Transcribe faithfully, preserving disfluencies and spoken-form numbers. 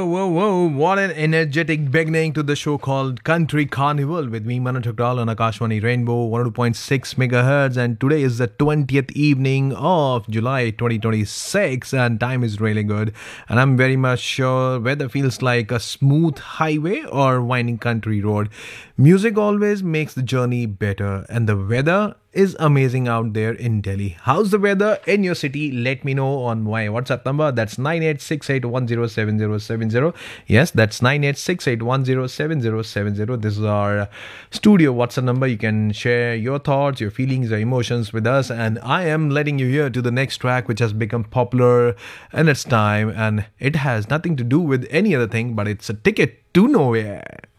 Whoa, whoa, what an energetic beginning to the show called Country Carnival with me, Manu Chakral on Akashwani Rainbow one oh two point six megahertz. And today is the twentieth evening of July twenty twenty-six, and time is really good. And I'm very much sure weather feels like a smooth highway or winding country road. Music always makes the journey better, and the weather is amazing out there in Delhi. How's the weather in your city? Let me know on my WhatsApp number. That's nine eight six eight one zero seven zero seven zero. Yes, that's nine eight six eight one zero seven zero seven zero. This is our studio WhatsApp number. You can share your thoughts, your feelings, your emotions with us. And I am letting you hear to the next track, which has become popular in its time. And it has nothing to do with any other thing, but it's a ticket to nowhere.